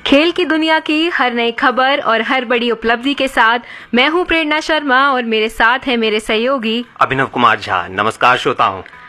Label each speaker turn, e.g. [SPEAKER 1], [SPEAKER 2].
[SPEAKER 1] खेल की दुनिया की हर नई खबर और हर बड़ी उपलब्धि के साथ मैं हूं प्रेरणा शर्मा और मेरे साथ है मेरे सहयोगी
[SPEAKER 2] अभिनव कुमार झा। नमस्कार श्रोताओं।